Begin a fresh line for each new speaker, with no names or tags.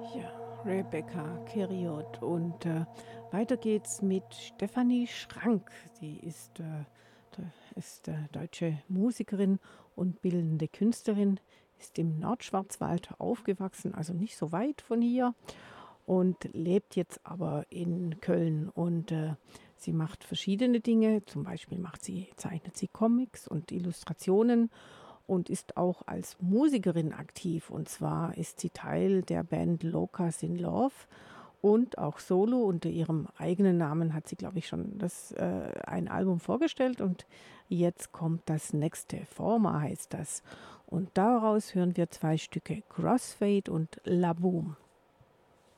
Ja, Rebecca Keriot. Und weiter geht's mit Stefanie Schrank. Sie ist deutsche Musikerin und bildende Künstlerin, ist im Nordschwarzwald aufgewachsen, also nicht so weit von hier und lebt jetzt aber in Köln. Und sie macht verschiedene Dinge. Zum Beispiel zeichnet sie Comics und Illustrationen und ist auch als Musikerin aktiv. Und zwar ist sie Teil der Band Locas in Love und auch solo unter ihrem eigenen Namen hat sie, glaube ich, schon ein Album vorgestellt. Und jetzt kommt das nächste. Forma heißt das. Und daraus hören wir zwei Stücke, Crossfade und La Boom.